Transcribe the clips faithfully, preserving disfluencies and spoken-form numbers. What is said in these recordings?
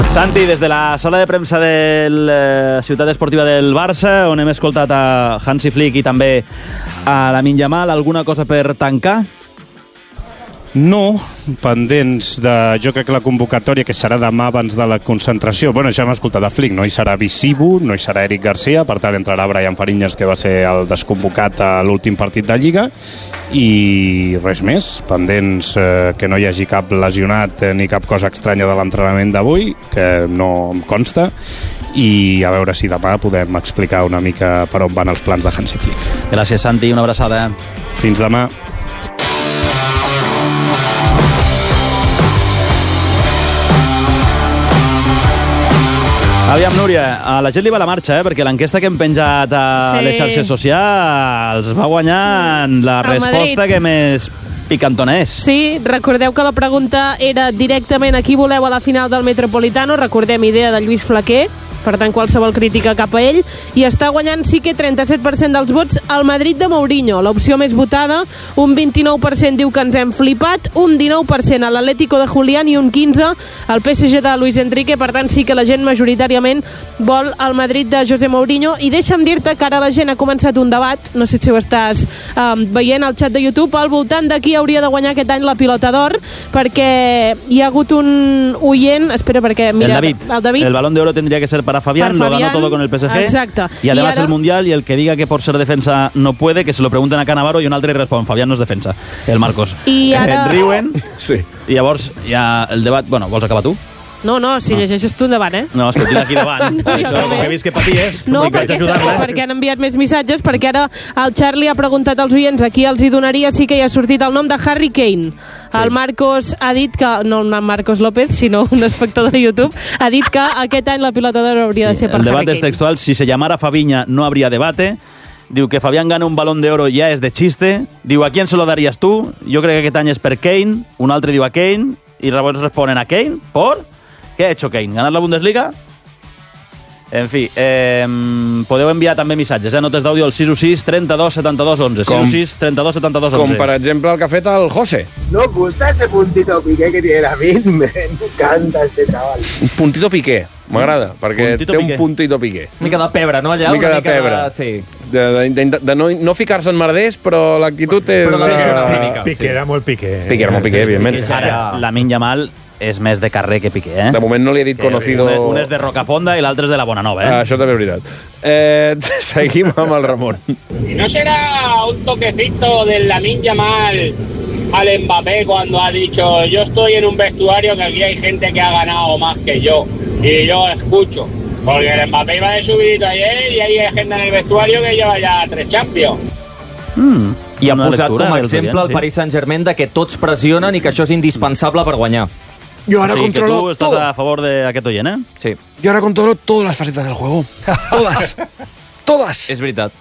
Santi, des de la sala de premsa de la ciutat esportiva del Barça, on hem escoltat a Hansi Flick i també a Lamine Yamal, alguna cosa per tancar? No, pendents de... Jo crec que la convocatòria, que serà demà abans de la concentració, bueno, ja hem escoltat a Flick, no hi serà Visibu, no hi serà Eric Garcia, per tant entrarà Brian Fariñas, que va ser el desconvocat a l'últim partit de Lliga, i res més, pendents eh, que no hi hagi cap lesionat eh, ni cap cosa estranya de l'entrenament d'avui, que no em consta, i a veure si demà podem explicar una mica per on van els plans de Hansi Flick. Gràcies, Santi, una abraçada. Fins demà. Aviam, Núria, a la gent li va la marxa, eh? Perquè l'enquesta que hem penjat a sí. les xarxes socials va guanyar la el resposta Madrid. Que més picantona és. Sí, recordeu que la pregunta era directament a qui voleu a la final del Metropolitano. Recordem, idea de Lluís Flaquer, per tant qualsevol crítica cap a ell, i està guanyant sí que trenta-set per cent dels vots al Madrid de Mourinho, l'opció més votada. Un vint-i-nou per cent diu que ens hem flipat, un dinou per cent a l'Atlético de Julián i un quinze per cent al P S G de Luis Enrique. Per tant sí que la gent majoritàriament vol el Madrid de José Mourinho, i deixa'm dir-te que ara la gent ha començat un debat, no sé si ho estàs um, veient al xat de YouTube, al voltant de qui hauria de guanyar aquest any la Pilota d'Or, perquè hi ha hagut un oient, espera, perquè mira, el David, el, David. el Balón de Oro tendría que ser para Fabián, para lo Fabián, ganó todo con el P S G. Exacto. Y además y ara... el Mundial, y el que diga que por ser defensa no puede, que se lo pregunten a Cannavaro, y un altre respon, Fabián no és defensa, el Marcos. I ara... Eh, riuen, sí. I llavors hi ha el debat... Bueno, vols acabar tu? No, no, si no. llegeixes tu endavant, eh? No, és que tinc aquí davant. No, Això, no, com que he vist que paties, no, perquè, perquè han enviat més missatges, perquè ara el Charlie ha preguntat als oients a qui els hi donaria, sí que hi ha sortit el nom de Harry Kane. Sí. El Marcos ha dit que, no el Marcos López, sinó un espectador de YouTube, ha dit que aquest any la Pilota d'Or hauria de ser per el Harry Kane. El debat és textual, si se llamara Fabiña no habría debate. Diu que Fabián gana un Balón de Oro ya es de chiste. Diu, ¿a quién se lo darías tú? Jo crec que aquest any és per Kane. Un altre diu a Kane. I llavors responen a Kane. ¿Por? ¿Qué ha hecho Kane? ¿Ganar la Bundesliga? En fi, eh, podeu enviar també missatges, eh? Notes d'àudio al sis u sis, trenta-dos, setanta-dos, onze. sis u sis, trenta-dos, setanta-dos, onze. Com, per exemple, el que ha fet el José. ¿No os gusta ese puntito piqué que tiene David? Me encanta este chaval. Un puntito piqué, m'agrada, perquè puntito té piqué. un puntito piqué. Una mica de pebre, no? Allà, una mica una de mica pebre. De... Sí. De, de, de, de no, no ficar-se en merders, però l'actitud és... Però la de... deixa una mica. Piqué era molt Piqué. Piqué era molt Piqué, evidentment. Ara, Lamine Yamal és més de carrer que Piqué, eh? De moment no li he dit conocido... Un és de Rocafonda i l'altre és de la Bonanova, eh? Ah, això també és veritat. Eh, seguim amb el Ramon. ¿Y no será un toquecito del Lamine Yamal al Mbappé cuando ha dicho yo estoy en un vestuario que aquí hay gente que ha ganado más que yo y yo escucho? Porque el Mbappé iba de subidito ayer y hay gente en el vestuario que lleva ya tres Champions. Mm. I ha Una posat lectura com a del exemple Fabián, el sí. Paris Saint-Germain de que tots pressionen i que això és indispensable per guanyar. Yo ahora Sí, que controlo tú estás todo. a favor de aquest oient, eh? Sí, Yo ahora controlo todas las facetas del juego. Todas. Todas. és veritat.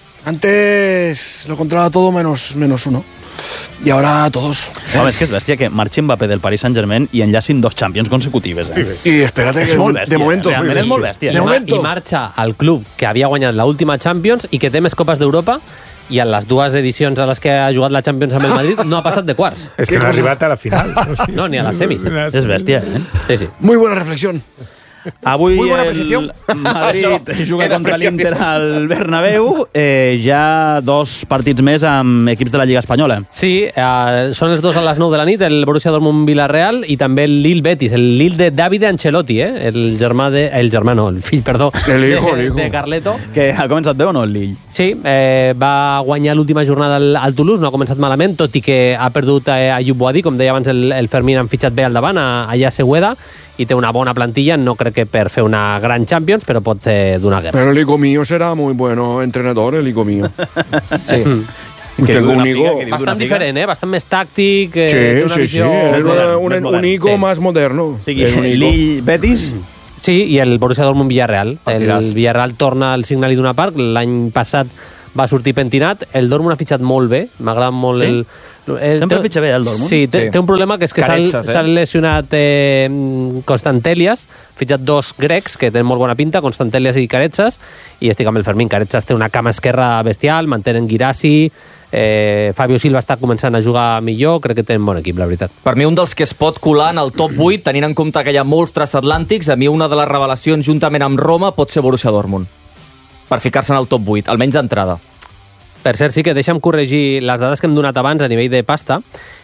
Antes lo controlaba todo menos, menos uno. Y ahora todos. ¿Eh? Home, és que és bèstia que marxi Mbappé del Paris Saint-Germain i enllacin dos Champions consecutives, eh? Y espérate que És molt bèstia, de momento. realment és molt bèstia. De eh? momento. I marxa al club que havia guanyat l'última Champions i que té més copes d'Europa, i en les dues edicions a les que ha jugat la Champions amb el Madrid no ha passat de quarts. És que no ha arribat a la final. No, ni a les semis. És bèstia, eh? Sí, sí. Muy buena reflexión. Avui Muy buena el posición. Madrid juga contra l'Inter al Bernabéu. Eh, ja dos partits més amb equips de la Lliga Espanyola. Sí, eh, són els dos a les nou de la nit, el Borussia Dortmund-Villarreal i també el Lille Betis, el Lille de Davide Ancelotti, eh? el germà de... El germà no, el fill, perdó. El hijo, de, el hijo. de Carleto. Que ha començat bé o no el Lille? Sí, eh, va guanyar l'última jornada al, al Toulouse, no ha començat malament, tot i que ha perdut eh, Ayub Boadí, com deia abans el, el Fermín, han fitxat bé al davant, a, a Yasegueda, i té una bona plantilla, no crec que per fer una gran Champions, però pot eh, donar guerra. Pero el hijo mío será muy bueno entrenador, el hijo mío. Sí. Que Tengo diu un una hijo... figa, que diu Bastant d'una figa. diferent, eh? Bastant més tàctic, eh, té Sí, una sí, sí. visió... Es modern, un, més un, modern, un hijo sí. más moderno. O sigui, Es un hijo. Lille Betis... Sí, i el Borussia Dortmund-Villarreal. El Partiràs. Villarreal torna al Signal Iduna Park, l'any passat va sortir pentinat, el Dortmund ha fitxat molt bé, m'agrada molt Sí? el... el Sempre té- fitxa bé, el Dortmund. Sí, té, Sí. té un problema que és que s'ha Caretzas, eh? s'ha lesionat eh, Constantelias, fitxat dos grecs que tenen molt bona pinta, Constantelias i Caretzas, i estic amb el Fermín. Caretzas té una cama esquerra bestial, mantenen Guirassi, Eh, Fabio Silva està començant a jugar millor, crec que tenen bon equip, la veritat. Per mi un dels que es pot colar en el top vuit, tenint en compte que hi ha molts transatlàntics, a mi una de les revelacions juntament amb Roma pot ser Borussia Dortmund, per ficar-se en el top vuit, almenys d'entrada. Per cert, sí que deixa'm corregir les dades que hem donat abans a nivell de pasta.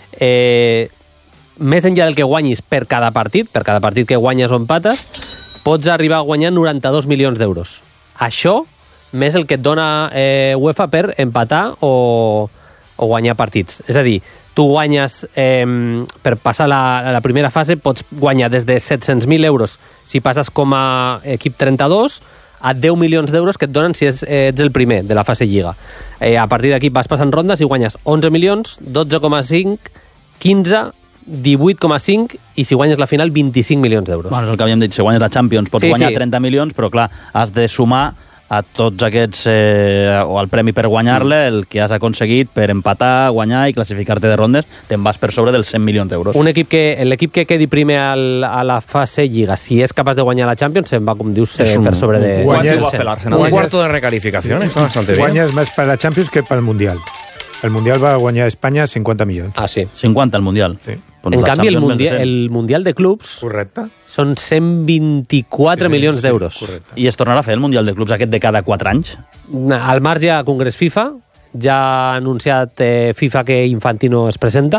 Eh, més enllà del que guanyis per cada partit, per cada partit que guanyes o empates, pots arribar a guanyar noranta-dos milions d'euros. Això més el que et dona eh, UEFA per empatar o, o guanyar partits. És a dir, tu guanyes, eh, per passar la, la primera fase, pots guanyar des de set-cents mil euros si passes com a equip trenta-dos a deu milions d'euros que et donen si ets, ets el primer de la fase Lliga. Eh, a partir d'aquí vas passant rondes i guanyes onze milions, dotze coma cinc, quinze, divuit coma cinc i si guanyes la final vint-i-cinc milions d'euros. Bueno, és el que havíem dit, si guanyes la Champions pots sí, guanyar sí. trenta milions, però clar, has de sumar a tots aquests, eh, o al premi per guanyar-le, el que has aconseguit per empatar, guanyar i classificar-te de rondes, te'n vas per sobre dels cent milions d'euros. Un equip que, l'equip que quedi primer al, a la fase Lliga, si és capaç de guanyar la Champions, se'n va, com dius, eh, un, per sobre de... Guanyes, un, un cuarto de recalificación, está bastante bien. Guanyes més per la Champions que pel Mundial. El Mundial va guanyar a Espanya cinquanta milions. Ah, sí. cinquanta el Mundial. Sí. Pues en la canvi, el, Champions mundial, més de cent. el Mundial de Clubs Correcte. són cent vint-i-quatre Sí, milions sí, d'euros. correcte. I es tornarà a fer el Mundial de Clubs aquest de cada quatre anys? Al marge a Congrés FIFA, ja ha anunciat eh, FIFA que Infantino es presenta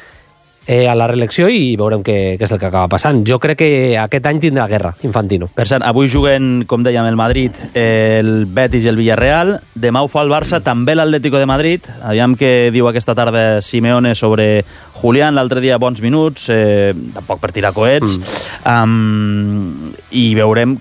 eh, a la reelecció i veurem què, què és el que acaba passant. Jo crec que aquest any tindrà guerra, Infantino. Per cert, avui juguen, com dèiem, el Madrid, el Betis i el Villarreal. Demà ho fa el Barça, també l'Atlético de Madrid. Aviam què diu aquesta tarda Simeone sobre Julián. L'altre dia bons minuts, eh, tampoc per tirar coets. Mm. Um, I veurem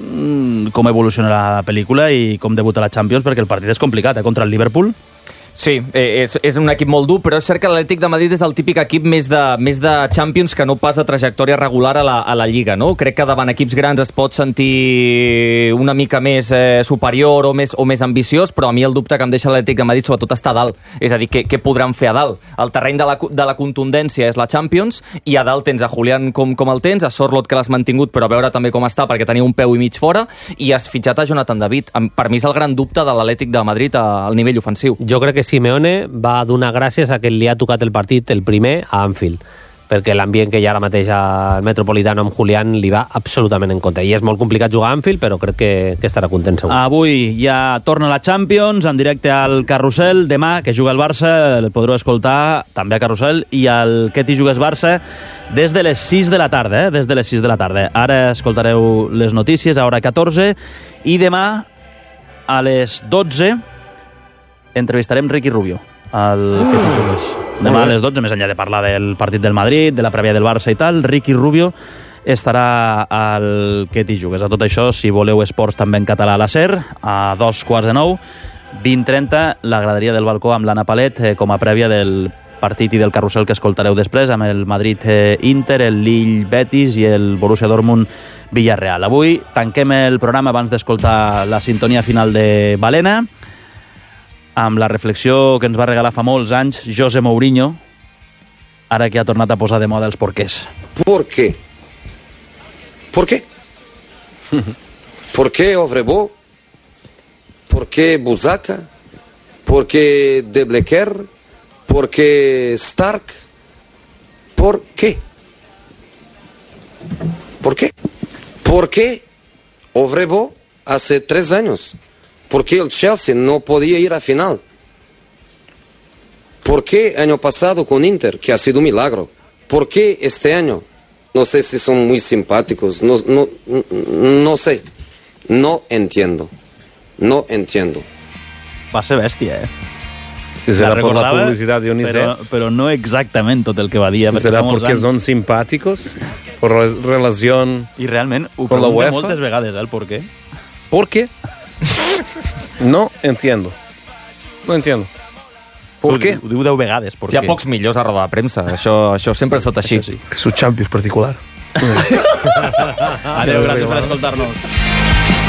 com evolucionarà la pel·lícula i com debuta la Champions, perquè el partit és complicat, eh, contra el Liverpool. Sí, eh, és, és un equip molt dur, però és cert que l'Atlètic de Madrid és el típic equip més de, més de Champions que no pas de trajectòria regular a la, a la Lliga, no? Crec que davant equips grans es pot sentir una mica més eh, superior o més, o més ambiciós, però a mi el dubte que em deixa l'Atlètic de Madrid sobretot està a dalt. És a dir, què, què podran fer a dalt? El terreny de la, de la contundència és la Champions i a dalt tens a Julián com, com el tens, a Sorloth que l'has mantingut, però a veure també com està perquè tenia un peu i mig fora, i has fitxat a Jonathan David. Per mi és el gran dubte de l'Atlètic de Madrid al nivell ofensiu. Jo crec que Simeone va donar gràcies a que li ha tocat el partit el primer a Anfield, perquè l'ambient que hi ha ara mateix al Metropolitano amb Julián li va absolutament en contra. I és molt complicat jugar a Anfield, però crec que, que estarà content segur. Avui ja torna la Champions en directe al Carrusel. Demà, que juga el Barça, el podreu escoltar també a Carrusel, i al Ketty Jugues Barça des de les sis de la tarda, eh? Des de les sis de la tarda. Ara escoltareu les notícies a hora catorze, i demà a les dotze entrevistarem Ricky Rubio al Ketty Jugues. Demà a les dotze, més enllà de parlar del partit del Madrid, de la prèvia del Barça i tal, Ricky Rubio estarà al Ketty Jugues. A tot això, si voleu esports també en català a la SER, a dos quarts de nou, vint trenta, la graderia del balcó amb l'Anna Palet eh, com a prèvia del partit i del carrusel que escoltareu després, amb el Madrid-Inter, el Lille-Betis i el Borussia Dortmund-Villarreal. Avui tanquem el programa abans d'escoltar la sintonia final de Balena, amb la reflexió que ens va regalar fa molts anys José Mourinho, ara que ha tornat a posar de moda els porqués. ¿Por qué? ¿Por qué? ¿Por qué Ovrebo? ¿Por qué Buzaca? ¿Por qué De Blecker? ¿Por qué Stark? ¿Por qué? ¿Por qué? ¿Por qué Ovrebo hace tres años? ¿Por qué el Chelsea no podía ir a final? ¿Por qué año pasado con Inter, que ha sido un milagro? ¿Por qué este año? No sé si son muy simpáticos, no, no, no sé. No entiendo. No entiendo. Va ser bèstia, eh? Si será por la publicidad, yo ni però, sé. Però no exactament tot el que va dir. Si será porque anys... son simpáticos, por relación I realment ho con la pregunta UEFA. moltes vegades, eh, el por qué. ¿Por qué? No entiendo. No entiendo. ¿Por qué? Ho diu deu vegades. Hi ha pocs millors a roda de premsa. Això, això sempre ha estat així. Que és un Champions particular. Adéu, gràcies per escoltar-nos.